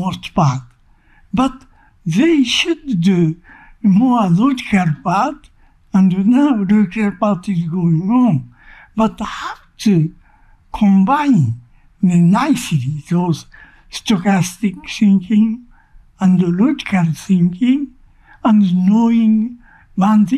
most part. But they should do more logical part, and now logical part is going on. But how to combine nicely those stochastic thinking and logical thinking and knowing one thing